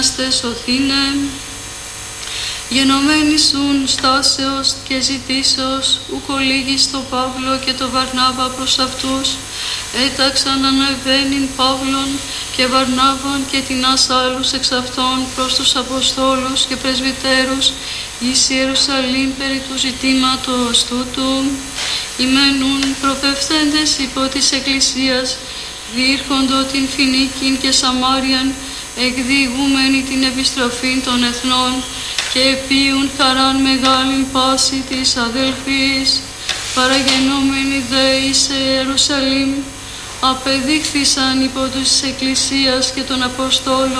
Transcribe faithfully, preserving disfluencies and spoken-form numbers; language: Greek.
σωθήνε. Γενομένοι σουν στάσεως και ζητήσεως, ουκ ολίγης το Παύλο και το Βαρνάβα προς αυτούς, έταξαν ανεβαίνειν Παύλον και Βαρνάβων και τινάς άλλους εξ αυτών προς τους Αποστόλους και Πρεσβυτέρους εις Ιερουσαλήμ περί του ζητήματος τούτου, ημένουν προπευθέντες υπό της Εκκλησίας, διήρχοντο την Φινίκην και Σαμάριαν, εκδιηγούμενοι την επιστροφήν των εθνών, και επίουν χαράν μεγάλην πάση της αδελφής, παραγενόμενοι δε εις Ιερουσαλήμ, απεδείχθησαν υπό τους της Εκκλησίας και των Αποστόλων